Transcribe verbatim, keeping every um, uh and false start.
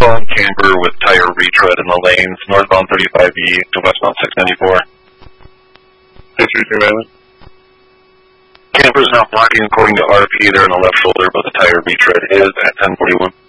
northbound camper with tire retread in the lanes, northbound thirty-five E to westbound six ninety-four. six three two Island. Camper is now blocking according to R P. They're in the left shoulder, but the tire retread is at ten forty-one.